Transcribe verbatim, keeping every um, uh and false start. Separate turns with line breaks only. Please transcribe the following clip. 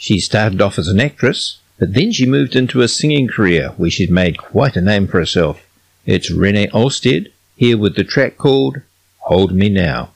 She started off as an actress, but then she moved into a singing career where she'd made quite a name for herself. It's Renee Olsted, here with the track called Hold Me Now.